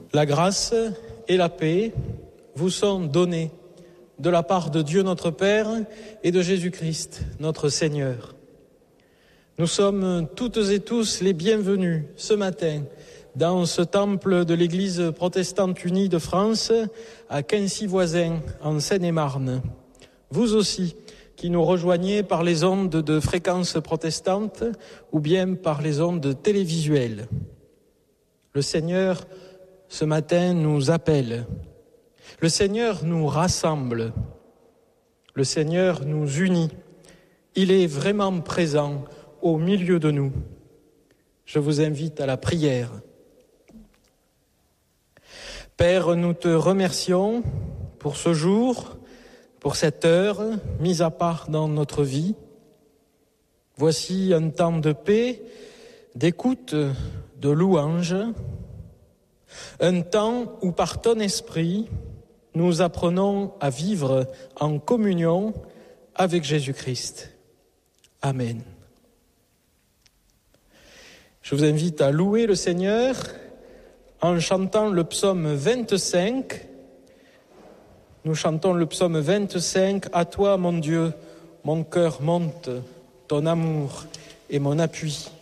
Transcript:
La grâce et la paix vous sont données de la part de Dieu notre Père et de Jésus-Christ, notre Seigneur. Nous sommes toutes et tous les bienvenus ce matin dans ce temple de l'Église protestante unie de France à Quincy-Voisin, en Seine-et-Marne. Vous aussi, qui nous rejoignez par les ondes de fréquences protestantes ou bien par les ondes télévisuelles. Le Seigneur, ce matin, nous appelle. Le Seigneur nous rassemble. Le Seigneur nous unit. Il est vraiment présent au milieu de nous. Je vous invite à la prière. Père, nous te remercions pour ce jour, pour cette heure mise à part dans notre vie. Voici un temps de paix, d'écoute, de louange, un temps où par ton esprit, nous apprenons à vivre en communion avec Jésus-Christ. Amen. Je vous invite à louer le Seigneur en chantant le psaume 25. Nous chantons le psaume 25. À toi, mon Dieu, mon cœur monte, ton amour est mon appui.